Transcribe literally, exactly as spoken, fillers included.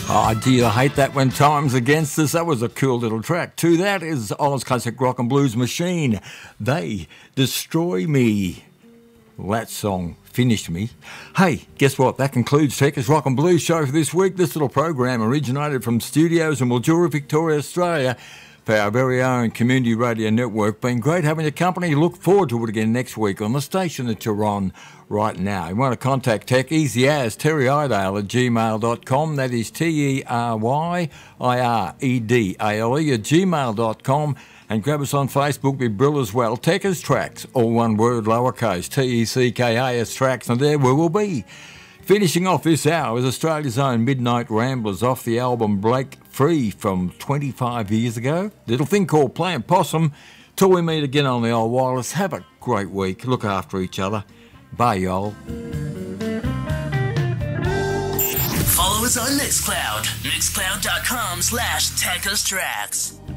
Oh, do you hate that when time's against us? That was a cool little track. To that is Oz Classic Rock and Blues Machine. They Destroy Me. Well, that song finished me. Hey, guess what? That concludes Tech's Rock and Blues show for this week. This little program originated from studios in Mildura, Victoria, Australia, for our very own community radio network. Been great having your company. Look forward to it again next week on the station that you're on right now. You want to contact Tech, easy as Terry Idale at gmail dot com. That is T E R Y I R E D A L E at gmail dot com. And grab us on Facebook, be Brill as well. Tech's Tracks, all one word, lowercase, T E C K A S Tracks, and there we will be. Finishing off this hour is Australia's own Midnight Ramblers off the album Break Free from twenty-five years ago. Little thing called Playing Possum. Till we meet again on the old wireless, have a great week. Look after each other. Bye, y'all. Follow us on Mixcloud. Mixcloud dot com slash Tech's Tracks.